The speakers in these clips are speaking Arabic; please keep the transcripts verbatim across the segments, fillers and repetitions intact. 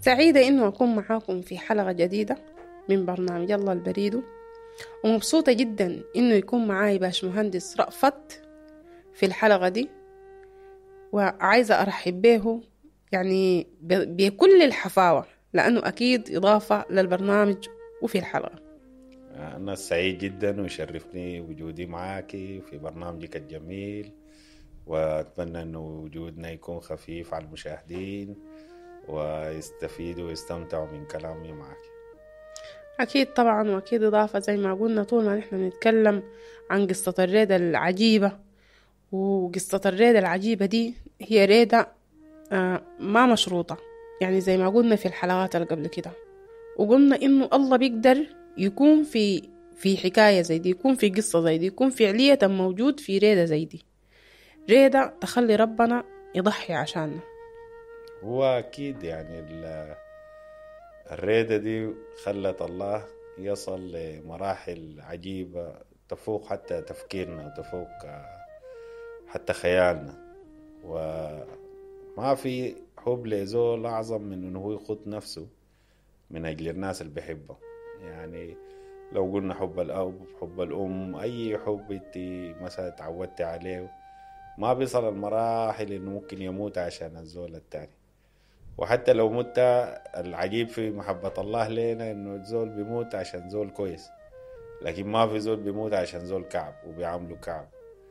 سعيدة إنه أكون معاكم في حلقة جديدة من برنامج الله البريد، ومبسوطة جدا إنه يكون معاي باشمهندس رأفت في الحلقة دي، وعايزة أرحب به يعني بكل الحفاوة لأنه أكيد إضافة للبرنامج وفي الحلقة. أنا سعيد جدا ويشرفني وجودي معاك في برنامجك الجميل، وأتمنى أنه وجودنا يكون خفيف على المشاهدين ويستفيدوا ويستمتعوا من كلامي معك. أكيد طبعا، وأكيد إضافة زي ما قلنا طول ما نحن نتكلم عن قصة الريدة العجيبة، وقصة الريدة العجيبة دي هي ريدة آه ما مشروطة، يعني زي ما قلنا في الحلقات اللي قبل كده، وقلنا إنه الله بيقدر يكون في في حكاية زي دي، يكون في قصة زي دي، يكون فعلية موجود في ريدة زي دي، ريدة تخلي ربنا يضحي عشاننا. هو أكيد يعني الريدة دي خلت الله يصل لمراحل عجيبة تفوق حتى تفكيرنا وتفوق حتى خيالنا، وما في حب لزول أعظم من أنه هو يخط نفسه من أجل الناس اللي بيحبه. يعني لو قلنا حب الأب، حب الأم، أي حب انت مثلا تعودت عليه ما بيصل المراحل إنه ممكن يموت عشان الزول التاني. وحتى لو مت، العجيب في محبة الله لنا إنه الزول بيموت عشان زول كويس، لكن ما في زول بيموت عشان زول كعب وبيعامله كعب،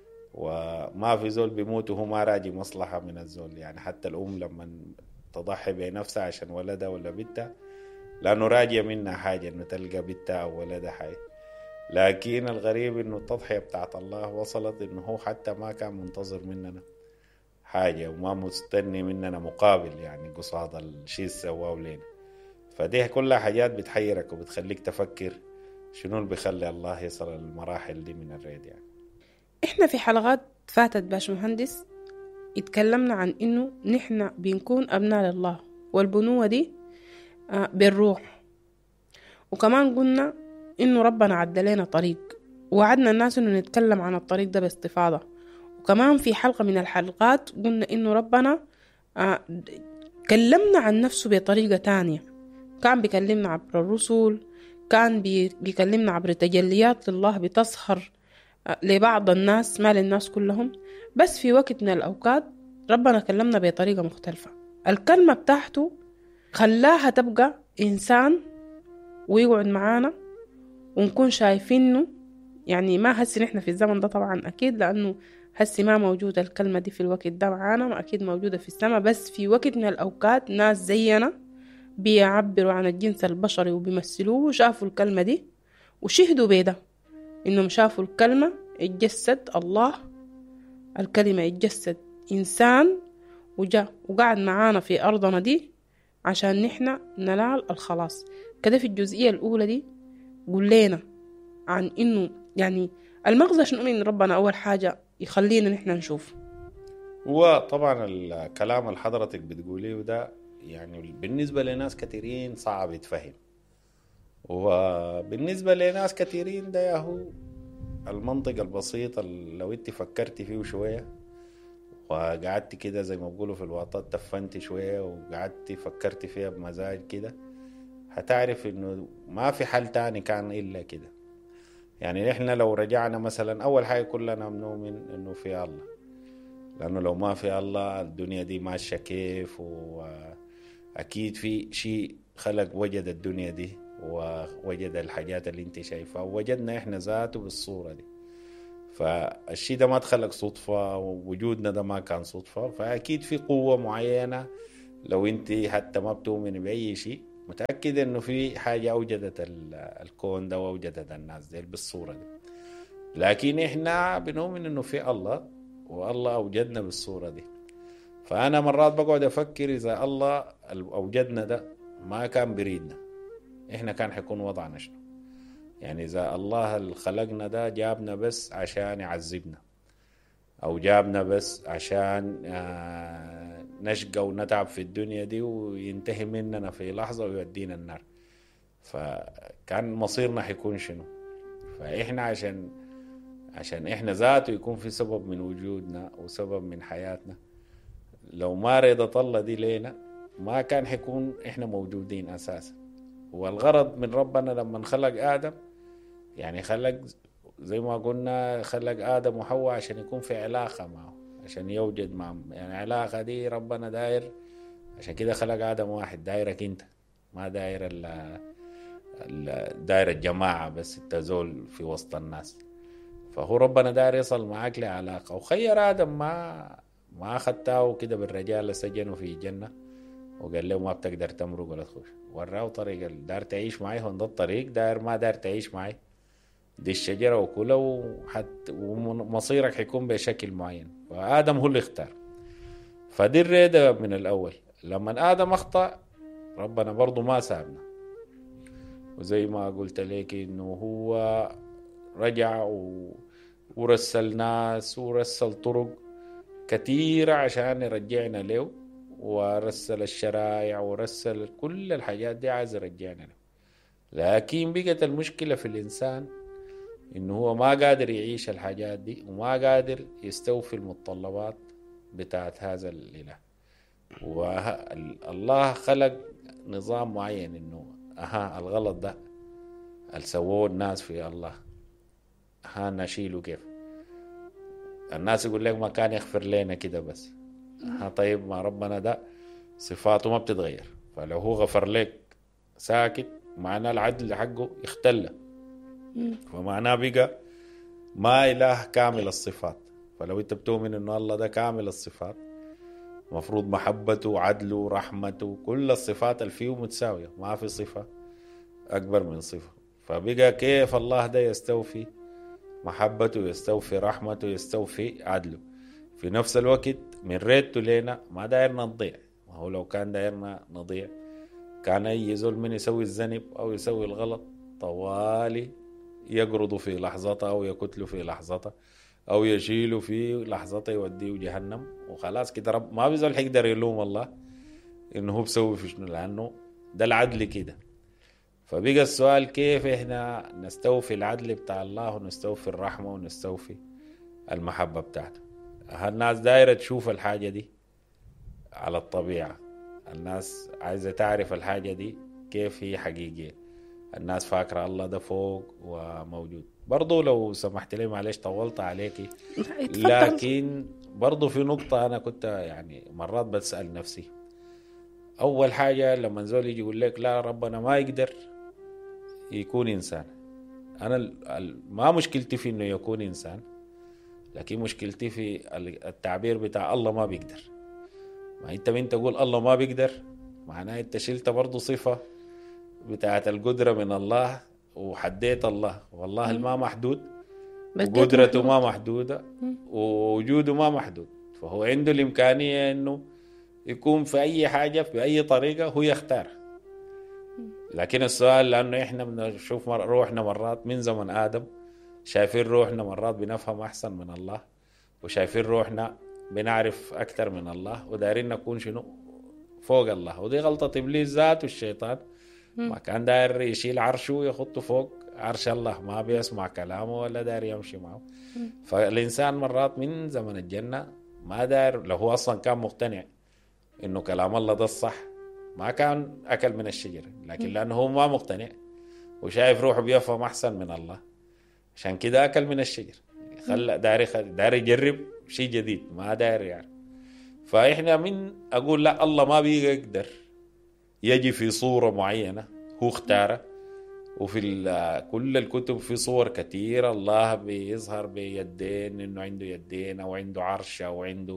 وما في زول بيموت وهو ما راجي مصلحة من الزول. يعني حتى الأم لما تضحي بنفسها عشان ولدها ولا بنتها لأنه راجية منها حاجة إنه تلقى بنتها أو ولدها حي، لكن الغريب إنه التضحية بتاعت الله وصلت إنه هو حتى ما كان منتظر مننا حاجة وما مستني مننا مقابل يعني قصاد الشيء سواه لنا. فدي كلها حاجات بتحيرك وبتخليك تفكر شنو اللي بيخلي الله يصل المراحل دي من الريد. يعني إحنا في حلقات فاتت باشمهندس اتكلمنا عن إنه نحن بنكون أبناء لله، والبنوة دي آه بالروح، وكمان قلنا إنه ربنا عدلنا طريق، ووعدنا الناس إنه نتكلم عن الطريق ده باستفاضة. وكمان في حلقة من الحلقات قلنا إنه ربنا آه كلمنا عن نفسه بطريقة تانية، كان بيكلمنا عبر الرسل، كان بي بيكلمنا عبر تجليات لله بتظهر آه لبعض الناس ما للناس كلهم. بس في وقت من الأوقات ربنا كلمنا بطريقة مختلفة، الكلمة بتاعته خلاها تبقى إنسان ويقعد معانا ونكون شايفينه. يعني ما هسي نحن في الزمن ده طبعا أكيد، لأنه هسي ما موجودة الكلمة دي في الوقت ده معانا، ما أكيد موجودة في السماء. بس في وقت من الأوقات ناس زينا بيعبروا عن الجنس البشري وبيمثلوه وشافوا الكلمة دي وشهدوا بيدا، إنهم شافوا الكلمة اتجسد الله، الكلمة اتجسد إنسان وجاء وقعد معانا في أرضنا دي عشان نحن ننال الخلاص. كده في الجزئية الأولى دي قول لنا عن إنه يعني المغزى شنو من ربنا أول حاجة يخلينا نحن نشوف. هو طبعا الكلام اللي حضرتك بتقوليه ده يعني بالنسبة لناس كثيرين صعب يتفهم، وبالنسبة لناس كثيرين ده هو المنطق البسيط اللي لو انت فكرت فيه شوية وقعدت كده زي ما بقولوا في الوطات تفنت شوية وقعدت فكرت فيها بمزاج كده هتعرف انه ما في حل تاني كان إلا كده. يعني نحن لو رجعنا مثلا أول حاجة كلنا بنؤمن انه في الله، لأنه لو ما في الله الدنيا دي ماشية كيف، وأكيد في شيء خلق وجد الدنيا دي ووجد الحاجات اللي انت شايفها ووجدنا احنا ذاته بالصورة دي. فالشيء ده ما تخلق صدفة، ووجودنا ده ما كان صدفة، فأكيد في قوة معينة. لو انت حتى ما بتؤمن بأي شيء متأكد انه في حاجة أوجدت الكون ده وأوجدت الناس دي بالصورة دي. لكن احنا بنؤمن انه في الله والله أوجدنا بالصورة دي. فأنا مرات بقعد أفكر إذا الله أوجدنا ده ما كان بريدنا إحنا كان حيكون وضعنا شنو. يعني إذا الله اللي خلقنا ده جابنا بس عشان يعذبنا، أو جابنا بس عشان نشقى ونتعب في الدنيا دي وينتهي مننا في لحظة ويودينا النار، فكان مصيرنا حيكون شنو. فإحنا عشان عشان إحنا ذاته يكون في سبب من وجودنا وسبب من حياتنا. لو ما رضت الله دي لينا ما كان حيكون إحنا موجودين أساسا. والغرض من ربنا لما خلق آدم يعني خلق زي ما قلنا خلق آدم وحواء عشان يكون في علاقة معه، عشان يوجد معه. يعني علاقة دي ربنا داير، عشان كده خلق آدم واحد دايرك انت، ما داير داير الجماعة بس التزول في وسط الناس. فهو ربنا داير يصل معك لعلاقة. وخير آدم ما ما أخدته كده بالرجال سجنه في الجنة وقال له ما بتقدر تمرق ولا تخش، وراه طريق داير تعيش معي، هون ده الطريق، داير ما داير تعيش معي دي الشجرة وكلها، وحتى ومصيرك حيكون بشكل معين. فآدم هو اللي اختار. فدي الريدة من الأول. لما آدم أخطأ ربنا برضو ما سابنا، وزي ما قلت لك إنه هو رجع و... ورسل ناس ورسل طرق كثيرة عشان يرجعنا له، ورسل الشرائع ورسل كل الحاجات دي عايز يرجعنا له. لكن بقت المشكلة في الإنسان إنه هو ما قادر يعيش الحاجات دي وما قادر يستوفي المتطلبات بتاعت هذا الإله. والله خلق نظام معين إنه أها الغلط ده اللي سووه الناس في الله ها نشيله كيف. الناس يقول لك ما كان يغفر لنا كده بس. ها طيب ما ربنا ده صفاته ما بتتغير، فلو هو غفر لك ساكت معناه العدل حقه اختل، فمعناه بقى ما إله كامل الصفات. فلو انت بتؤمن انه الله ده كامل الصفات مفروض محبته وعدله ورحمته كل الصفات اللي فيه متساوية، ما في صفة أكبر من صفة. فبقى كيف الله ده يستوفي محبته يستوفي رحمته يستوفي عدله في نفس الوقت؟ من ريته لنا ما دايرنا نضيع. وهو لو كان دايرنا نضيع كان أي زول من يسوي الذنب أو يسوي الغلط طوالي يقرضه في لحظته أو يقتله في لحظته أو يشيله في لحظته يوديه جهنم وخلاص كده. رب ما بيزول حيقدر يلوم الله إنه هو بسوي في شنو، لأنه ده العدل كده. فبقى السؤال كيف إحنا نستوفي العدل بتاع الله ونستوفي الرحمة ونستوفي المحبة بتاعته. الناس دايرة تشوف الحاجة دي على الطبيعة، الناس عايزة تعرف الحاجة دي كيف هي حقيقية. الناس فاكرة الله ده فوق وموجود. برضو لو سمحت لي معلش طولت عليكي، لكن برضو في نقطة أنا كنت يعني مرات بسأل نفسي. أول حاجة لما زول يجي يقول لك لا ربنا ما يقدر يكون إنسان، أنا ما مشكلتي في إنه يكون إنسان، لكن مشكلتي في التعبير بتاع الله ما بيقدر. ما أنت من تقول الله ما بيقدر معناه أنت شلت برضو صفة بتاعت القدرة من الله وحديت الله، والله الما محدود وقدرته ما محدودة ووجوده ما محدود، فهو عنده الإمكانية إنه يكون في أي حاجة في أي طريقة هو يختار. لكن السؤال لأنه إحنا بنشوف روحنا مرات من زمن آدم شايفين روحنا مرات بنفهم أحسن من الله، وشايفين روحنا بنعرف أكتر من الله ودارين نكون شنو فوق الله. ودي غلطة إبليس ذات والشيطان، ما كان داير يشيل عرشه ويخطه فوق عرش الله، ما بيسمع كلامه ولا داير يمشي معه. فالإنسان مرات من زمن الجنة ما داير، لو هو أصلا كان مقتنع إنه كلام الله ده الصح ما كان أكل من الشجرة، لكن لأنه هو ما مقتنع وشايف روحه بيفهم أحسن من الله عشان كده أكل من الشجر. خلى داير داير يجرب شيء جديد ما داير يعني. فإحنا من أقول لا الله ما بيقدر يجي في صورة معينة هو اختاره، وفي كل الكتب في صور كثيرة الله بيظهر بيدين، إنه عنده يدين أو عنده عرش أو عنده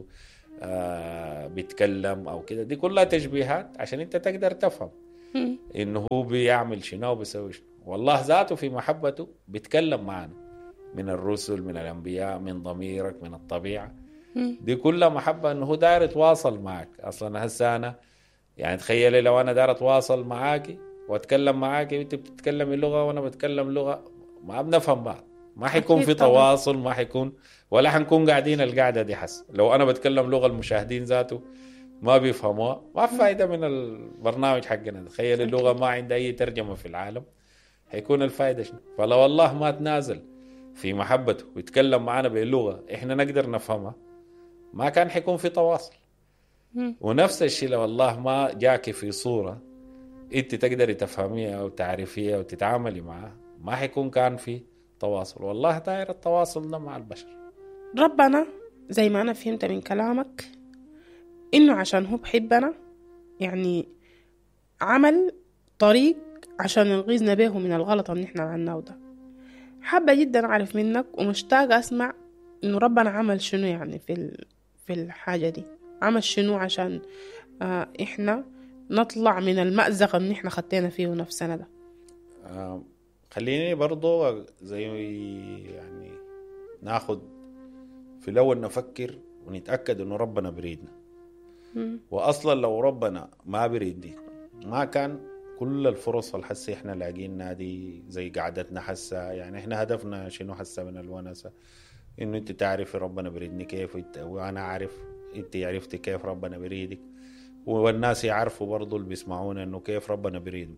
آه بيتكلم أو كده. دي كلها تشبيهات عشان أنت تقدر تفهم إنه هو بيعمل شنو وبيسوي شنو. والله ذاته في محبته بيتكلم معنا من الرسل من الأنبياء من ضميرك من الطبيعة. دي كلها محبة إنه هو داير يتواصل معك. أصلا هسه أنا يعني تخيلي لو أنا داير أتواصل معاكي وأتكلم معاكي وأنت بتتكلمي لغة وأنا بتكلم لغة ما بنفهم بعض، ما حيكون في تواصل، ما حيكون ولا حنكون قاعدين القعدة دي. حس لو أنا بتكلم لغة المشاهدين ذاته ما بيفهموها ما في فايدة من البرنامج حقنا. تخيل اللغة ما عندها أي ترجمة في العالم هيكون الفايدة شنو؟ فلو الله ما تنازل في محبته ويتكلم معنا باللغة إحنا نقدر نفهمها ما كان حيكون في تواصل. ونفس الشيء لو الله ما جاك في صورة انت تقدري تفهميها وتعرفيها وتتعاملي معها، ما حيكون كان في تواصل. والله داير التواصل ده مع البشر. ربنا زي ما أنا فهمت من كلامك إنه عشان هو بحبنا، يعني عمل طريق عشان ينقذنا به من الغلط اللي احنا عملناه ده. حابة جدا أعرف منك ومشتاقة أسمع إنه ربنا عمل شنو يعني في ال... في الحاجة دي، عمل شنو عشان آه إحنا نطلع من المأزق اللي إحنا خطينا فيه نفسنا ده. آه خليني برضو زي يعني ناخد في الأول نفكر ونتأكد إنه ربنا بريدنا. مم. وأصلا لو ربنا ما بريدني ما كان كل الفرص الحسة إحنا لاقينا دي زي قعدتنا حسة. يعني إحنا هدفنا شنو حسة من الونسة؟ إنه أنت تعرفي ربنا بريدني كيف، وأنا عارف أنت عرفتي كيف ربنا بريدك، والناس يعرفوا برضو اللي بيسمعونا إنه كيف ربنا بريدهم.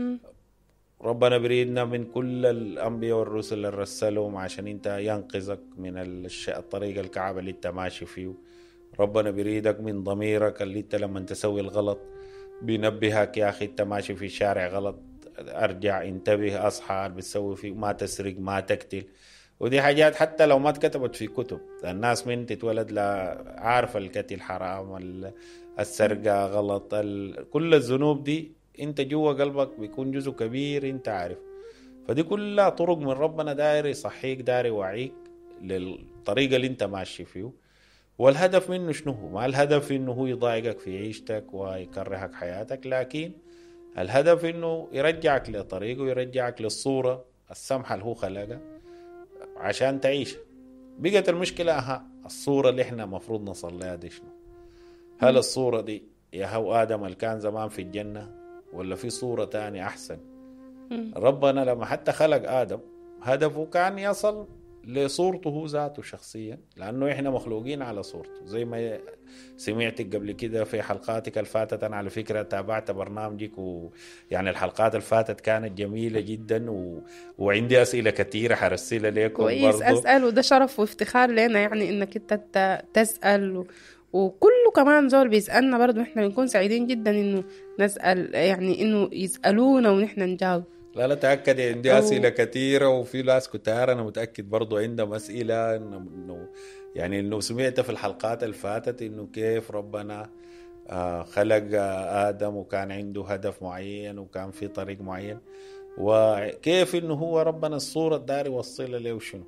ربنا بريدنا من كل الأنبياء والرسل اللي رسلهم عشان أنت ينقذك من الطريق الكعب اللي أنت ماشي فيه. ربنا بريدك من ضميرك اللي أنت لما تسوي الغلط بينبهك، يا أخي أنت ماشي في الشارع غلط، أرجع انتبه، أصحى بتسوي فيه، ما تسرق، ما تقتل. ودي حاجات حتى لو ما اتكتبت في كتب، الناس من تتولد لا عارفة القتل حرام، السرقة غلط، كل الذنوب دي انت جوا قلبك بيكون جزء كبير انت عارف. فدي كلها طرق من ربنا داير يصحيك، داير يوعيك للطريقة اللي انت ماشي فيه. والهدف منه شنو هو؟ ما الهدف انه هو يضايقك في عيشتك ويكرهك حياتك، لكن الهدف انه يرجعك لطريقه ويرجعك للصورة السمحة اللي هو خلقها عشان تعيش. بقت المشكلة اها الصورة اللي احنا مفروض نصل لها دي شنو؟ هل الصورة دي يا هو آدم اللي كان زمان في الجنة، ولا في صورة تانية أحسن؟ مم. ربنا لما حتى خلق آدم هدفه كان يصل لصورته ذاته شخصيا، لأنه إحنا مخلوقين على صورته. زي ما سمعتك قبل كده في حلقاتك الفاتت، أنا على فكرة تابعت برنامجك، ويعني الحلقات الفاتت كانت جميلة جدا، و... وعندي أسئلة كثيرة حرسلها لكم كويس برضو. أسأل، وده شرف وافتخار لنا يعني إنك أنت ت- تسأل، و... وكله كمان زول بيسألنا برضو، إحنا بنكون سعيدين جدا إنه نسأل، يعني إنه يسألونا ونحن نجاوب. لا لا تأكد عندي أو... أسئلة كثيرة، وفي ناس كتار أنا متأكد برضو عندهم أسئلة. إنه يعني إنه سمعت في الحلقات الفاتت إنه كيف ربنا آه خلق آه آدم وكان عنده هدف معين وكان في طريق معين، وكيف إنه هو ربنا الصورة الداري وصل له شنو.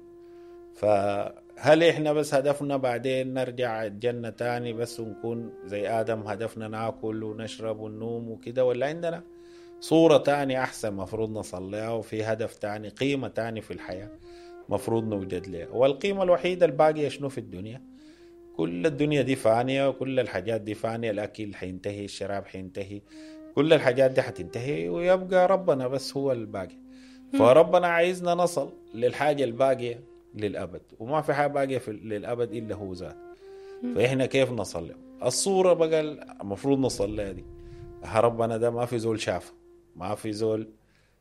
فهل إحنا بس هدفنا بعدين نرجع الجنة تاني بس ونكون زي آدم هدفنا ناكل ونشرب وننوم وكده، ولا عندنا صورة تاني أحسن مفروض نصليها، وفي هدف تاني، قيمة تاني في الحياة مفروض نوجد لها؟ والقيمة الوحيدة الباقية شنو في الدنيا؟ كل الدنيا دي فانية، وكل الحاجات دي فانية، الأكل حينتهي، الشراب حينتهي، كل الحاجات دي حتنتهي، ويبقى ربنا بس هو الباقي. فربنا عايزنا نصل للحاجة الباقية للأبد، وما في حاجة باقية في للأبد إلا هو ذات. فإحنا كيف نصل له؟ الصورة بقى المفروض نصل لها دي ربنا ده ما في زول شافه، ما في زول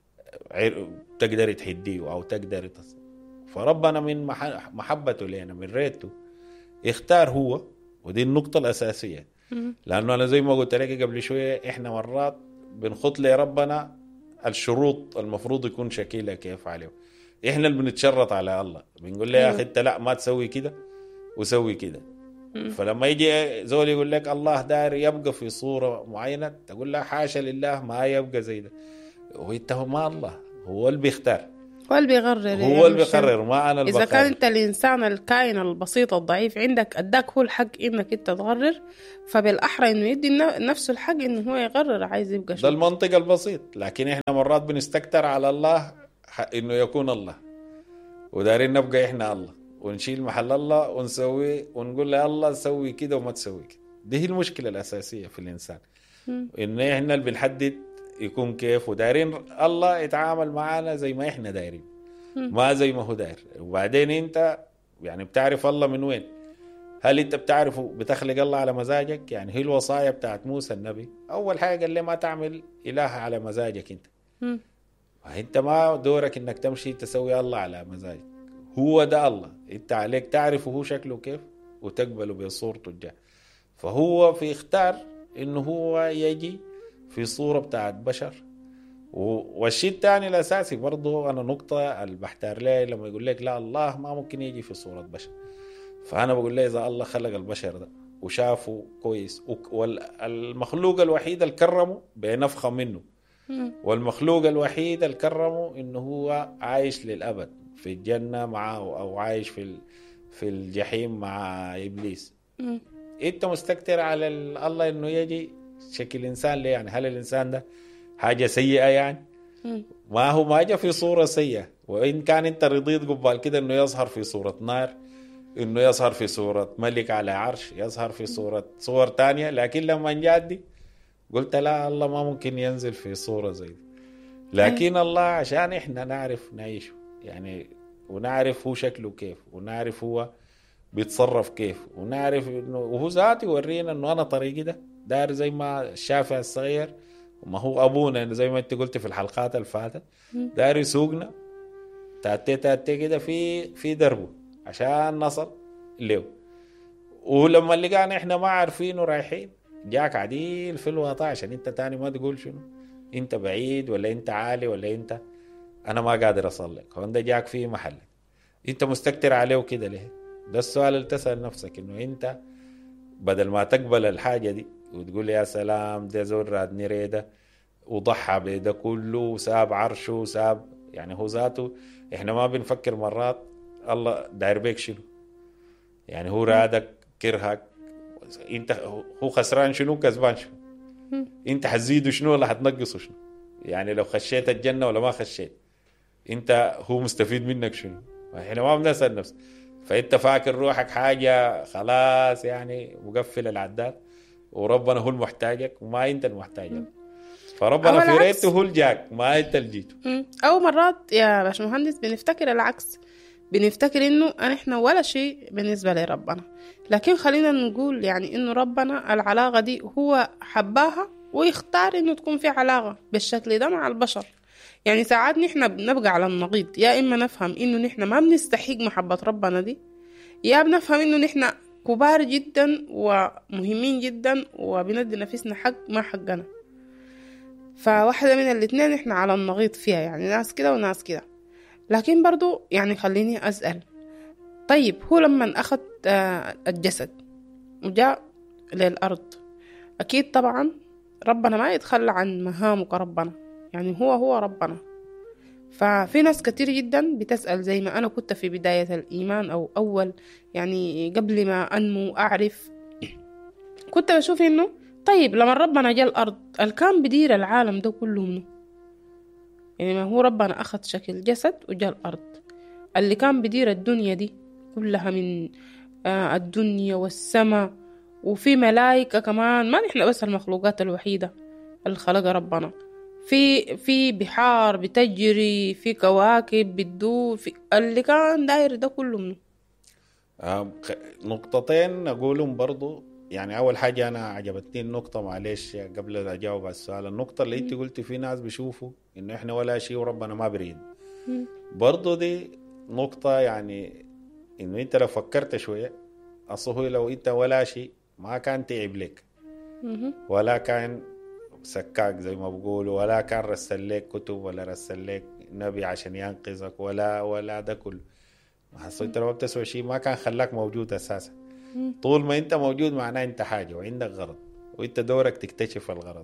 تقدر تحديه أو تقدر تصل. فربنا من محبته لنا، من ريته، اختار هو، ودي النقطة الأساسية. لأنه أنا زي ما قلت لك قبل شوية، إحنا مرات بنخط لربنا الشروط المفروض يكون شكلها كيف عليه. إحنا اللي بنتشرط على الله، بنقول له يا أخي أنت لا ما تسوي كده وسوي كده. فلما يجي زول يقول لك الله داير يبقى في صورة معينة، تقول له حاشا لله ما يبقى زي ده. وانت ما الله هو اللي بيختار، هو اللي بيقرر، هو اللي بيقرر، ما أنا اللي إذا بقرر. كان أنت الإنسان الكائن البسيط الضعيف عندك أداك هو الحق إنك أنت تقرر، فبالأحرى إنه يدي نفسه الحق إنه هو يقرر عايز يبقى شو. ده المنطق البسيط. لكن إحنا مرات بنستكتر على الله إنه يكون الله، ودارين نبقى إحنا الله، ونشيل محل الله ونسوي ونقول له الله سوي كده وما تسوي كده. دي هي المشكلة الأساسية في الإنسان، إن إحنا اللي بنحدد يكون كيف، ودارين الله يتعامل معنا زي ما إحنا دايرين، ما زي ما هو داير. وبعدين أنت يعني بتعرف الله من وين؟ هل أنت بتعرفه بتخلق الله على مزاجك؟ يعني هي الوصايا بتاعت موسى النبي أول حاجة قال لي ما تعمل إله على مزاجك أنت. م. أنت ما دورك إنك تمشي تسوي الله على مزاجك، هو ده الله، أنت عليك تعرفه هو شكله كيف وتقبله بصورته الجاه. فهو في اختار انه هو يجي في صورة بتاعت بشر. والشيء الثاني الاساسي برضو انا نقطة البحتار ليه لما يقول لك لا الله ما ممكن يجي في صورة بشر، فانا بقول ليه اذا الله خلق البشر ده وشافه كويس والمخلوق الوحيد الكرمه بنفخة منه، والمخلوق الوحيد الكرمه انه هو عايش للابد في الجنة معه او عايش في في الجحيم مع ابليس. انت مستكتر على الله انه يجي شكل انسان ليه؟ يعني هل الانسان ده حاجة سيئة؟ يعني ما هو ما جاء في صورة سيئة، وإن كان أنت رضيت قبل كده إنه يظهر في صورة نار، إنه يظهر في صورة ملك على عرش، يظهر في صورة صور تانية، لكن لما جات دي قلت لا الله ما ممكن ينزل في صورة زي دي. لكن الله عشان إحنا نعرف نعيشه يعني، ونعرف هو شكله كيف، ونعرف هو بيتصرف كيف، ونعرف إنه وهو ذاته يورينا إنه أنا طريقي ده دار زي ما الشافع الصغير وما هو أبونا زي ما أنت قلت في الحلقات الفاتت دار يسوقنا تاتي تاتي كده في في دربه عشان نصل له. ولما لقانا إحنا ما عارفين ورايحين جاك عديل في الوطا عشان أنت تاني ما تقول شنو أنت بعيد ولا أنت عالي ولا أنت أنا ما قادر أصل لك، وأنت جاك في محلك أنت مستكتر عليه كده ليه؟ ده السؤال اللي تسأل نفسك، إنه أنت بدل ما تقبل الحاجة دي وتقول يا سلام ده زور رادني ريده وضحى بده كله وساب عرشه وساب، يعني هو ذاته احنا ما بنفكر مرات الله داير بيك شنو، يعني هو رادك كرهك انت هو خسران شنو كسبان شنو، انت حتزيده شنو ولا حتنقصه شنو، يعني لو خشيت الجنة ولا ما خشيت انت هو مستفيد منك شنو. احنا ما بنسأل نفس، فانت فاكر روحك حاجة خلاص يعني مقفل العداد وربنا هو المحتاجك وما انت المحتاجك، فربنا في ريته هو الجاك ما انت الجيته. او مرات يا باشمهندس بنفتكر العكس، بنفتكر انه احنا ولا شيء بالنسبة لربنا، لكن خلينا نقول يعني انه ربنا العلاقة دي هو حباها ويختار انه تكون في علاقة بالشكل ده مع البشر. يعني ساعات نحن بنبقى على النقيض، يا اما نفهم انه نحن ما بنستحق محبة ربنا دي، يا بنفهم انه نحن كبار جدا ومهمين جدا وبندي نفسنا حق ما حقنا. فواحدة من الاثنين احنا على النقيض فيها، يعني ناس كده وناس كده. لكن برضو يعني خليني أسأل، طيب هو لما أخذ الجسد وجاء للأرض أكيد طبعا ربنا ما يتخلى عن مهامه كربنا، يعني هو هو ربنا. ففي ناس كتير جدا بتسأل زي ما أنا كنت في بداية الإيمان أو أول يعني قبل ما أنمو أعرف، كنت بشوف إنه طيب لما ربنا جاء الأرض الكان بدير العالم ده كله منه، يعني ما هو ربنا أخذ شكل جسد وجاء الأرض اللي كان بدير الدنيا دي كلها من آه الدنيا والسماء، وفي ملائكة كمان، ما نحن بس المخلوقات الوحيدة اللي خلق ربنا، في في بحار بتجري، في كواكب بتدور، في اللي كان داير ده كله منه. آه نقطتين أقولهم برضو، يعني أول حاجة أنا عجبتني النقطة معلش قبل أن أجاوب على السؤال، النقطة اللي أنت قلت في ناس بيشوفوا إنه إحنا ولا شيء وربنا ما بريد، برضو دي نقطة يعني إنه أنت لو فكرت شوية أصله لو أنت ولا شيء ما كان تعب لك ولا كان سكاك زي ما بقولوا ولا كان رسل لك كتب ولا رسل لك نبي عشان ينقذك ولا ولا ده كله، حسيت لو بتسوي شيء ما كان خلاك موجود أساسا. طول ما انت موجود معناه انت حاجة وعندك غرض وانت دورك تكتشف الغرض.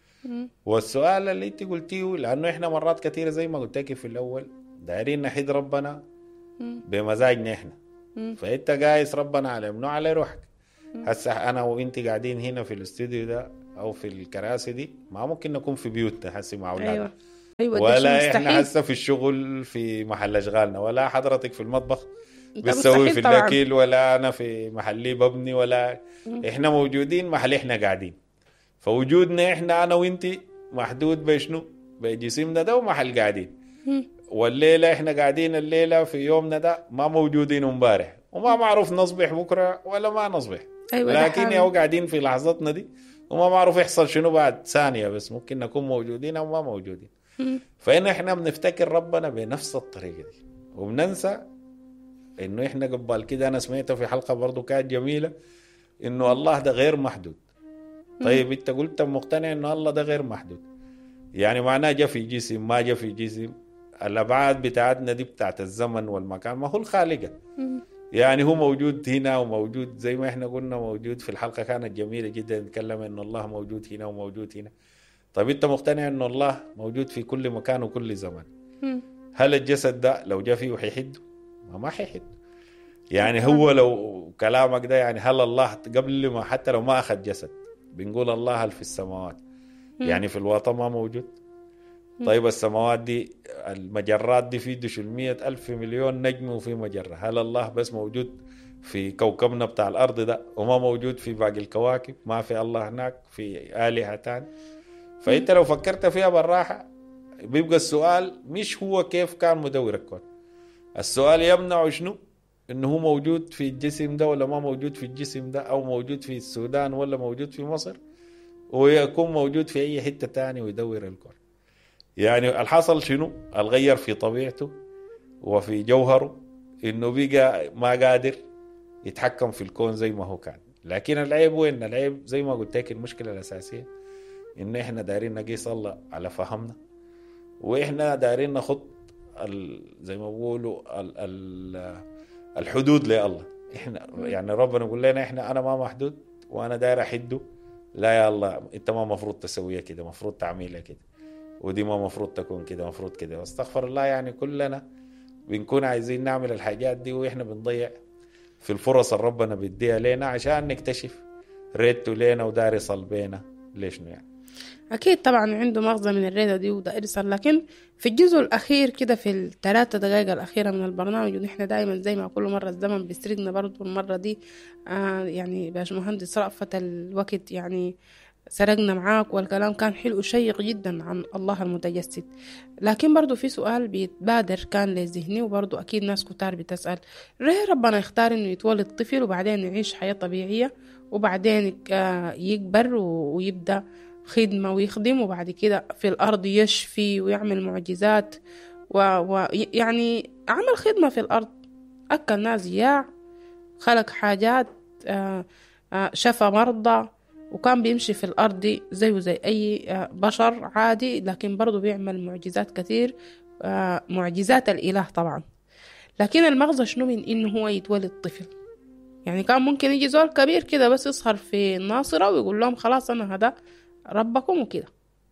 والسؤال اللي انت قلتيه لانه احنا مرات كثيرة زي ما قلت لك في الاول دايرين نحيد ربنا بمزاجنا احنا، فانت قايس ربنا على منو على روحك. هسه انا وانت قاعدين هنا في الاستوديو ده او في الكراسي دي ما ممكن نكون في بيوتنا هسه مع اولادنا. أيوة. أيوة ولا احنا هسه في الشغل في محل اشغالنا، ولا حضرتك في المطبخ بتسوي في الاكل، ولا انا في محلي ببني، ولا م. احنا موجودين محل احنا قاعدين. فوجودنا احنا انا وانتي محدود بشنو؟ بجسمنا ده ومحل قاعدين. م. والليله احنا قاعدين الليله في يومنا ده ما موجودين امبارح، وما معروف نصبح بكره ولا ما نصبح. أيوة لكن يا قاعدين في لحظتنا دي وما معروف يحصل شنو بعد ثانيه، بس ممكن نكون موجودين او ما موجودين. م. فإن احنا بنفتكر ربنا بنفس الطريقه دي وبننسى انه احنا قبل كده انا سمعتها في حلقه برضو كانت جميله، إنه الله ده غير محدود. طيب أنت قلت مقتنع إنه الله ده غير محدود، يعني معناه جا في جسم ما جا في جسم. الأبعاد بتاعتنا دي بتاعت الزمن والمكان ما هو الخالقة، يعني هو موجود هنا وموجود زي ما احنا قلنا موجود في الحلقة كانت جميلة جدا نتكلم إنه الله موجود هنا وموجود هنا. طيب أنت مقتنع إنه الله موجود في كل مكان وكل زمن، هل الجسد ده لو جا فيه حيحد؟ ما ما حيحد. يعني هو لو كلامك ده يعني هل الله قبل ما حتى لو ما أخذ جسد بنقول الله هل في السماوات، يعني في الوطن ما موجود. طيب السماوات دي المجرات دي في دشلمية ألف مليون نجم وفي مجرة، هل الله بس موجود في كوكبنا بتاع الأرض ده وما موجود في باقي الكواكب؟ ما في الله هناك في آلهة تاني؟ فأنت لو فكرت فيها بالراحة بيبقى السؤال مش هو كيف كان مدور الكون، السؤال يمنع شنو؟ إنه هو موجود في الجسم ده ولا ما موجود في الجسم ده، أو موجود في السودان ولا موجود في مصر، ويكون موجود في أي حتة تاني ويدور الكون. يعني الحصل شنو؟ الغير في طبيعته وفي جوهره، إنه بقى ما قادر يتحكم في الكون زي ما هو كان. لكن العيب وين؟ العيب زي ما قلت لك المشكلة الأساسية إن إحنا دايرين نقيس الله على فهمنا، وإحنا دايرين نخط زي ما بقولوا ال ال الحدود لله. إحنا يعني ربنا يقول لنا إحنا أنا ما محدود وأنا داير أحده، لا يا الله أنت ما مفروض تسويها كده، مفروض تعملها كده، ودي ما مفروض تكون كده، مفروض كده. واستغفر الله، يعني كلنا بنكون عايزين نعمل الحاجات دي وإحنا بنضيع في الفرص اللي ربنا بيديها لنا عشان نكتشف ريدته لنا ودار يصل بينا ليش يعني. أكيد طبعا عنده مغزى من الريدة دي ودائر يصل، لكن في الجزء الأخير كده في الثلاثة دقائق الأخيرة من البرنامج ونحن دائما زي ما كل مرة الزمن بيسرقنا برضو المرة دي آه يعني باشمهندس رأفت الوقت يعني سرقنا معاك، والكلام كان حلو وشيق جدا عن الله المتجسد. لكن برضو في سؤال بيتبادر كان لذهني، وبرضو أكيد ناس كتار بتسأل ليه ربنا يختار إنه يتولد طفل وبعدين يعيش حياة طبيعية وبعدين يكبر ويبدأ خدمة ويخدم وبعد كده في الأرض يشفي ويعمل معجزات ويعني و... عمل خدمة في الأرض، أكل ناس جياع، خلق حاجات، آآ آآ شفى مرضى، وكان بيمشي في الأرض دي زيه زي أي بشر عادي، لكن برضو بيعمل معجزات كثير، معجزات الإله طبعا. لكن المغزى شنو من إنه هو يتولد طفل؟ يعني كان ممكن يجي زول كبير كده بس يسهر في الناصرة ويقول لهم خلاص أنا هذا ربكم وكده.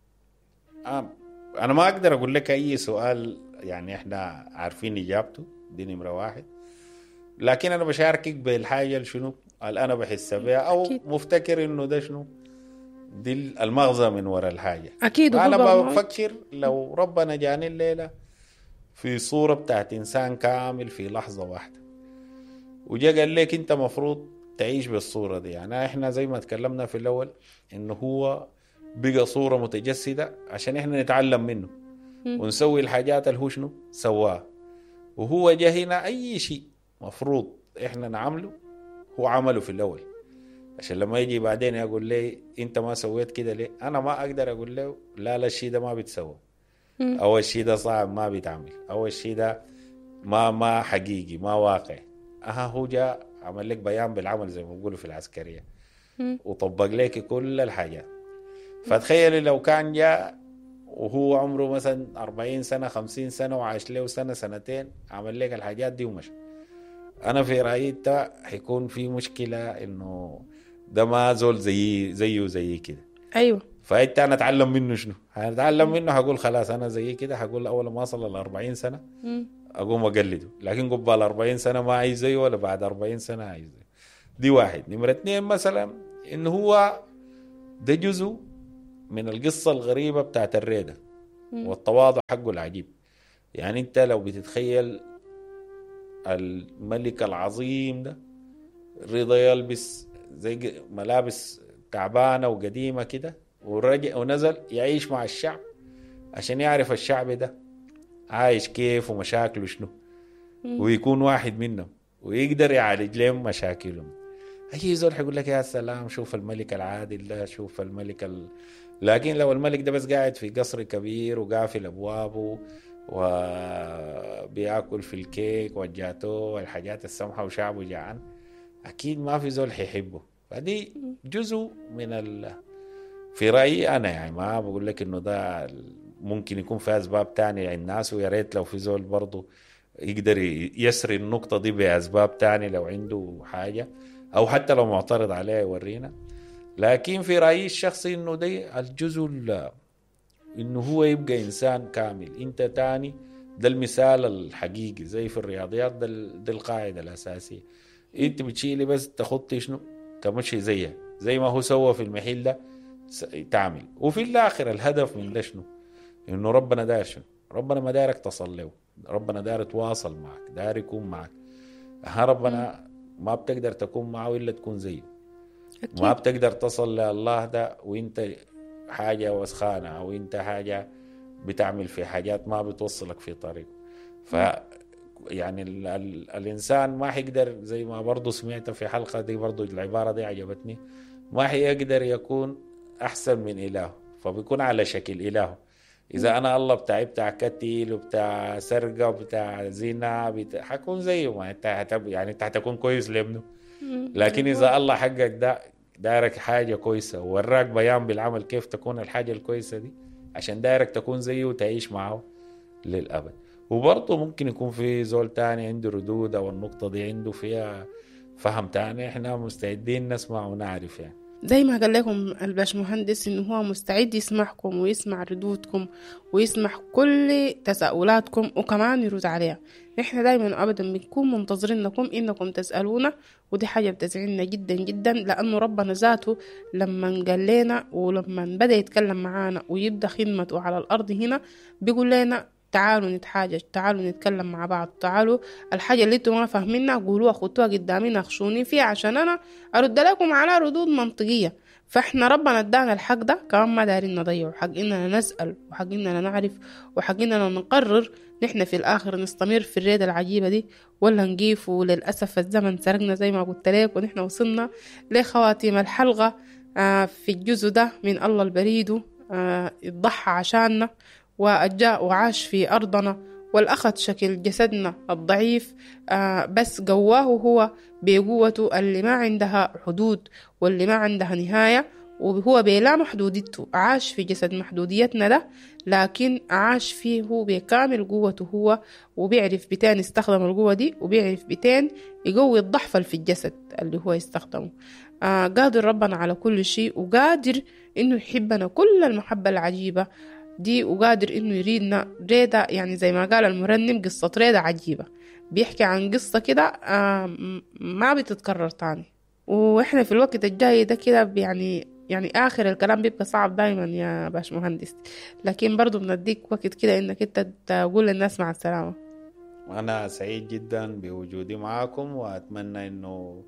آه أنا ما أقدر أقول لك أي سؤال يعني إحنا عارفين إجابته، دي نمرة واحد. لكن أنا بشاركك بالحاجة شنو اللي أنا بحس بها أو أكيد. مفتكر إنه ده شنو دي المغزى من وراء الحاجة. أكيد. أنا بفكر لو ربنا جاني الليلة في صورة بتاعت إنسان كامل في لحظة واحدة وجا قال لك أنت مفروض تعيش بالصورة دي، يعني إحنا زي ما تكلمنا في الأول إنه هو بقى صورة متجسدة عشان إحنا نتعلم منه م. ونسوي الحاجات اللي هو شنو سواه. وهو جا هنا أي شيء مفروض إحنا نعمله هو عمله في الأول، عشان لما يجي بعدين يقول لي أنت ما سويت كده ليه، أنا ما أقدر أقول له لا لا الشيء ده ما بيتسوى، أو الشيء ده صعب ما بيتعمل، أو الشيء ده ما ما حقيقي ما واقع. أها هو جاء عمل لك بيان بالعمل زي ما بيقولوا في العسكرية وطبق لك كل الحاجات. فتخيل لو كان جاء وهو عمره مثلا أربعين سنة خمسين سنة وعاش له سنة سنتين عمل لك الحاجات دي ومشى، أنا في رأيي ده هيكون في مشكلة إنه ده ما زول زي زيه زي كده. أيوة. فأنت أنا أتعلم منه شنو؟ هنتعلم منه هقول خلاص أنا زي كده، هقول أول ما أصل الأربعين سنة أقوم أقلده، لكن قبل أربعين سنة ما عايز زيه ولا بعد أربعين سنة عايز زيه. دي واحد. نمرة اتنين مثلا إنه هو ده جزء من القصة الغريبة بتاعت الريدة والتواضع حقه العجيب. يعني أنت لو بتتخيل الملك العظيم ده رضا يلبس زي ملابس تعبانة وقديمة كده ورجع ونزل يعيش مع الشعب عشان يعرف الشعب ده عايش كيف ومشاكله شنو ويكون واحد منهم ويقدر يعالج لهم مشاكلهم. أي زول حيقول لك يا سلام شوف الملك العادل ده، شوف الملك ال... لكن لو الملك ده بس قاعد في قصر كبير وقافل أبوابه وبيأكل في الكيك والجاتو والحاجات السمحة وشعبه جعان، أكيد ما في زول حيحبه. فدي جزء من ال... في رأيي أنا، يعني ما بقول لك إنه ده ممكن يكون في أسباب تانية للناس، ويا ريت لو في زول برضه يقدر يسري النقطة دي بأسباب تانية لو عنده حاجة، أو حتى لو معترض عليها يورينا. لكن في رأيي الشخصي إنه ده الجزء ال- إنه هو يبقى إنسان كامل. أنت تاني ده المثال الحقيقي، زي في الرياضيات ده, ال- ده القاعدة الأساسية. أنت بتشيلي بس تخطي شنو تمشي زيها زي ما هو سوى في المحل ده س- تعمل. وفي الآخر الهدف من ده شنو؟ إنه ربنا داير شنو؟ ربنا ما دايرك تصل له، ربنا داير يتواصل معك، داير يكون معك. ها ربنا ما بتقدر تكون معه إلا تكون زيه. أكيد. ما بتقدر تصل لله ده وانت حاجة وسخانة، او انت حاجة بتعمل في حاجات ما بتوصلك في طريق. ف يعني ال ال الانسان ما حيقدر، زي ما برضو سمعت في حلقة دي برضو العبارة دي عجبتني، ما حيقدر يكون احسن من اله، فبيكون على شكل اله. اذا انا الله بتاعي بتاع قتيل وبتاع سرقة وبتاع زنا بتاع حكون زيه، ما انت هتب... يعني انت هتكون كويس لابنه. لكن إذا الله حقك ده دارك حاجة كويسة ووراك بيان بالعمل كيف تكون الحاجة الكويسة دي، عشان دارك تكون زيه وتعيش معه للأبد. وبرضه ممكن يكون في زول تاني عنده ردود، أو النقطة دي عنده فيها فهم تاني، إحنا مستعدين نسمع ونعرف. يعني زي ما قال لكم الباشمهندس إنه هو مستعد يسمعكم ويسمع ردودكم ويسمع كل تساؤلاتكم وكمان يرد عليها. إحنا دايما أبدا بنكون منتظرينكم إنكم تسألونا، ودي حاجة بتزعلنا جدا جدا، لأنه ربنا ذاته لما قال لنا ولما بدأ يتكلم معانا ويبدأ خدمته على الأرض هنا بيقول لنا تعالوا نتحاجج، تعالوا نتكلم مع بعض، تعالوا الحاجة اللي انتوا ما فاهمينها قولوها، خطوها قدامي، ناقشوني فيها عشان انا ارد لكم على ردود منطقية. فاحنا ربنا ادانا الحق ده، كمان ما دارين نضيعه، حق اننا نسأل وحق اننا نعرف وحق اننا نقرر نحن في الاخر نستمر في الريادة العجيبة دي ولا نقيف. وللأسف الزمن سرقنا زي ما قلت لك، ونحن وصلنا لخواتيم الحلقة آه في الجزء ده من الله البريد آه يضحى عشاننا وأجاء وعاش في أرضنا والأخذ شكل جسدنا الضعيف آه بس قواه هو بقوته اللي ما عندها حدود واللي ما عندها نهاية، وهو بلا محدوديته عاش في جسد محدوديتنا ده، لكن عاش فيه هو بكامل قوته هو، وبيعرف بتين يستخدم القوة دي، وبيعرف بتين يقوي الضعف في الجسد اللي هو يستخدمه. آه قادر ربنا على كل شيء، وقادر إنه يحبنا كل المحبة العجيبة دي، وقادر إنه يريدنا ريدة. يعني زي ما قال المرنم قصة ريدة عجيبة، بيحكي عن قصة كده آه ما بتتكرر تاني. وإحنا في الوقت الجاي ده كده يعني يعني آخر الكلام بيبقى صعب دايما يا باش مهندس، لكن برضو بنديك وقت كده إنك أنت تقول للناس مع السلامة. أنا سعيد جدا بوجودي معاكم، وأتمنى إنه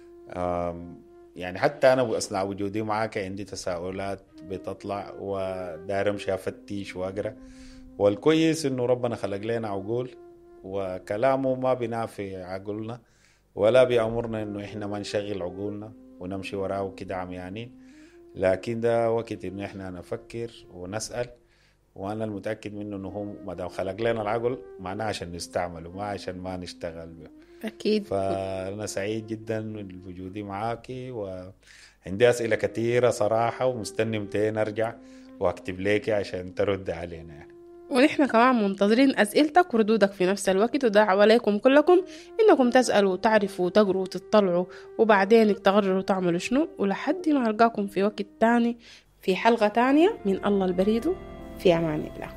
يعني حتى أنا أثناء وجودي معاك عندي تساؤلات بتطلع وداير أمشي أفتش وأقرأ. والكويس إنه ربنا خلق لنا عقول، وكلامه ما بينافي عقولنا ولا بيأمرنا إنه إحنا ما نشغل عقولنا ونمشي وراه كده عميانين. لكن ده وقت إنه إحنا نفكر ونسأل، وأنا المتأكد منه إنه هو ما دام خلق لنا العقل معناه عشان نستعمله، ما عشان ما نشتغل به. أكيد. فأنا سعيد جدا بوجودي معاكي، وعندي أسئلة كثيرة صراحة، ومستني متين أرجع وأكتب ليكي عشان ترد علينا يعني. ونحن كمان منتظرين أسئلتك وردودك في نفس الوقت، ودعوة عليكم كلكم إنكم تسألوا وتعرفوا وتقروا وتطلعوا، وبعدين تقرروا تعملوا شنو. ولحد ما ألقاكم في وقت تاني في حلقة تانية من الله البريد، في أمان الله.